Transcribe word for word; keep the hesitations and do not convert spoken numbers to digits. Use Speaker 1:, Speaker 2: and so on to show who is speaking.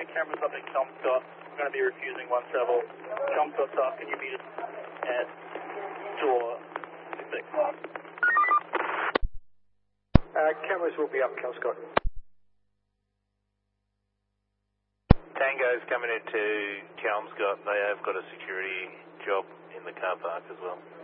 Speaker 1: your cameras up at Kelmscott. We're going to be refusing one travel. Kelmscott South, can you meet us at door six?
Speaker 2: Uh, cameras will be up, Kelmscott.
Speaker 3: Tango's coming into Kelmscott. They have got a security job in the car park as well.